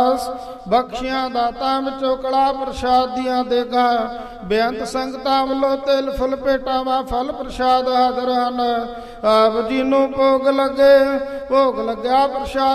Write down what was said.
ਬਖਸ਼ਿਆਂ ਦਾਤਾਂ ਵਿੱਚੋਂ ਕੜਾ ਪ੍ਰਸ਼ਾਦ ਦੀਆਂ ਦੇਗਾ। ਬੇਅੰਤ ਸੰਗਤਾਂ ਵੱਲੋਂ ਤਿਲ ਫੁੱਲ ਭੇਟਾਵਾਂ ਫਲ ਪ੍ਰਸ਼ਾਦ ਹਾਜ਼ਰ ਹਨ। ਆਪ ਜੀ ਨੂੰ ਭੋਗ ਲੱਗੇ, ਭੋਗ ਲੱਗਿਆ ਪ੍ਰਸ਼ਾਦ